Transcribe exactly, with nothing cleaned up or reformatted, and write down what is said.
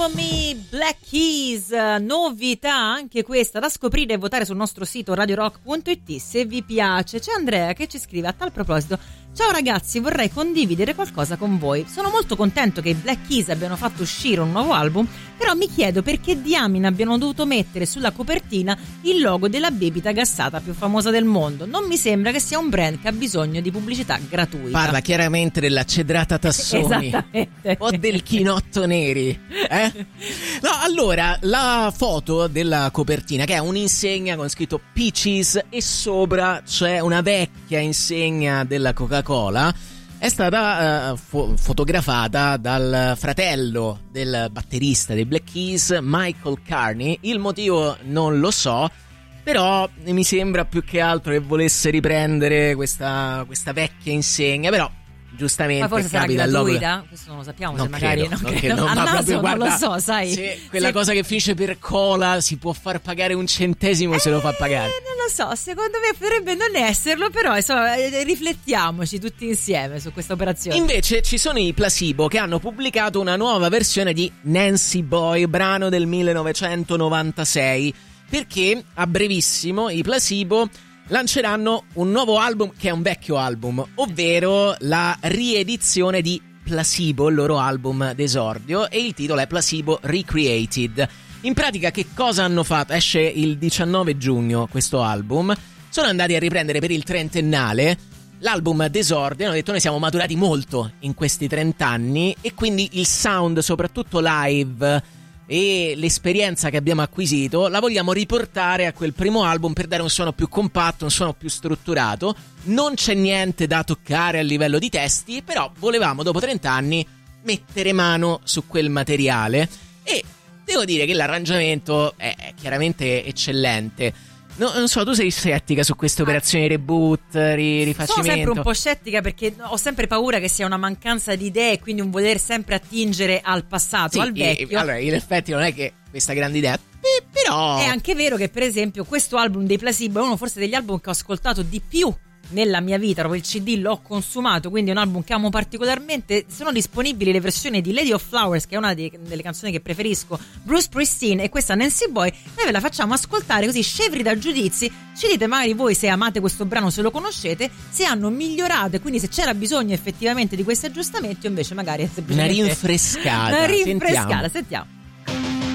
Me Black Keys, novità anche questa da scoprire e votare sul nostro sito radio rock punto it se vi piace. C'è Andrea che ci scrive a tal proposito: ciao ragazzi, vorrei condividere qualcosa con voi. Sono molto contento che i Black Keys abbiano fatto uscire un nuovo album, però mi chiedo perché diamine abbiano dovuto mettere sulla copertina il logo della bibita gassata più famosa del mondo. Non mi sembra che sia un brand che ha bisogno di pubblicità gratuita. Parla chiaramente della cedrata Tassoni. Esattamente. O del chinotto neri, eh? No, allora, la foto della copertina, che è un'insegna con scritto Peaches e sopra c'è una vecchia insegna della Coca-Cola, è stata uh, fo- fotografata dal fratello del batterista dei Black Keys, Michael Carney. Il motivo non lo so, però mi sembra più che altro che volesse riprendere questa, questa vecchia insegna, però giustamente ma forse sarà capita gratuita? Logo... Questo non lo sappiamo, non se magari credo, non non credo. credo. A No, naso guarda, non lo so, sai. Sì, quella sì. cosa che finisce per cola si può far pagare un centesimo, eh, se lo fa pagare. Non lo so, secondo me potrebbe non esserlo, però insomma riflettiamoci tutti insieme su questa operazione. Invece ci sono i Placebo che hanno pubblicato una nuova versione di Nancy Boy, brano del millenovecentonovantasei, perché a brevissimo i Placebo lanceranno un nuovo album che è un vecchio album, ovvero la riedizione di Placebo, il loro album d'esordio, e il titolo è Placebo Recreated. In pratica che cosa hanno fatto? Esce il diciannove giugno questo album, sono andati a riprendere per il trentennale l'album d'esordio e hanno detto: noi siamo maturati molto in questi trent'anni e quindi il sound, soprattutto live, e l'esperienza che abbiamo acquisito la vogliamo riportare a quel primo album per dare un suono più compatto, un suono più strutturato. Non c'è niente da toccare a livello di testi, però volevamo dopo trent'anni mettere mano su quel materiale e devo dire che l'arrangiamento è chiaramente eccellente. No, non so, tu sei scettica su queste operazioni reboot, ri- rifacimento? Sono sempre un po' scettica perché ho sempre paura che sia una mancanza di idee, quindi un voler sempre attingere al passato, sì, al vecchio. E, allora, in effetti non è che questa grande idea, però... È anche vero che per esempio questo album dei Placebo è uno forse degli album che ho ascoltato di più nella mia vita, proprio il C D l'ho consumato, quindi è un album che amo particolarmente. Sono disponibili le versioni di Lady of Flowers, che è una delle canzoni che preferisco, Bruce Springsteen e questa Nancy Boy. Noi ve la facciamo ascoltare così, scevri da giudizi, ci dite magari voi se amate questo brano, se lo conoscete, se hanno migliorato e quindi se c'era bisogno effettivamente di questi aggiustamenti o invece magari è semplicemente una rinfrescata. una rinfrescata, sentiamo, sentiamo.